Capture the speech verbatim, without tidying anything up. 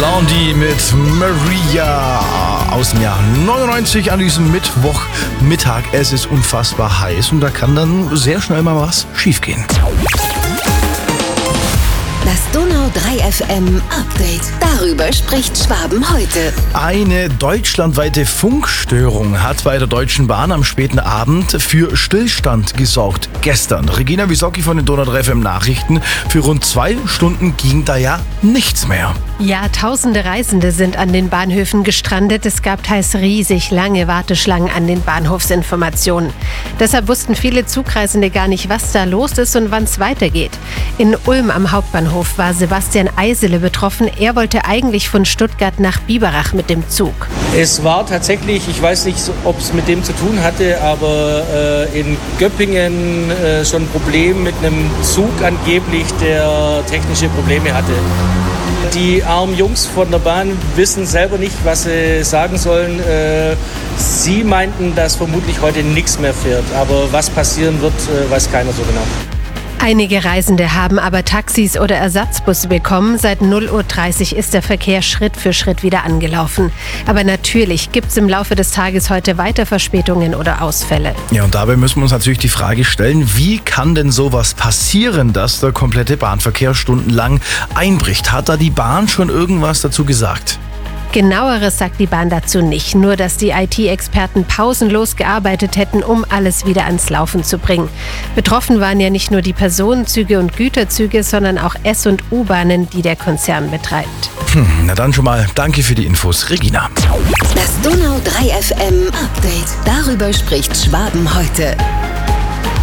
Blondie mit Maria aus dem Jahr neunundneunzig an diesem Mittwochmittag. Es ist unfassbar heiß und da kann dann sehr schnell mal was schiefgehen. Das Donau drei F M Update. Darüber spricht Schwaben heute. Eine deutschlandweite Funkstörung hat bei der Deutschen Bahn am späten Abend für Stillstand gesorgt. Gestern. Regina Wisocki von den Donau drei F M Nachrichten. Für rund zwei Stunden ging da ja nichts mehr. Ja, tausende Reisende sind an den Bahnhöfen gestrandet. Es gab teils riesig lange Warteschlangen an den Bahnhofsinformationen. Deshalb wussten viele Zugreisende gar nicht, was da los ist und wann es weitergeht. In Ulm am Hauptbahnhof war Sebastian Eisele betroffen. Er wollte eigentlich von Stuttgart nach Biberach mit dem Zug. Es war tatsächlich, ich weiß nicht, ob es mit dem zu tun hatte, aber äh, in Göppingen äh, schon ein Problem mit einem Zug angeblich, der technische Probleme hatte. Die armen Jungs von der Bahn wissen selber nicht, was sie sagen sollen. Äh, sie meinten, dass vermutlich heute nichts mehr fährt. Aber was passieren wird, äh, weiß keiner so genau. Einige Reisende haben aber Taxis oder Ersatzbusse bekommen. Seit null Uhr dreißig ist der Verkehr Schritt für Schritt wieder angelaufen. Aber natürlich gibt es im Laufe des Tages heute weiter Verspätungen oder Ausfälle. Ja, und dabei müssen wir uns natürlich die Frage stellen, wie kann denn sowas passieren, dass der komplette Bahnverkehr stundenlang einbricht? Hat da die Bahn schon irgendwas dazu gesagt? Genaueres sagt die Bahn dazu nicht, nur dass die I T-Experten pausenlos gearbeitet hätten, um alles wieder ans Laufen zu bringen. Betroffen waren ja nicht nur die Personenzüge und Güterzüge, sondern auch S- und U-Bahnen, die der Konzern betreibt. Hm, na dann schon mal danke für die Infos, Regina. Das Donau drei F M Update. Darüber spricht Schwaben heute.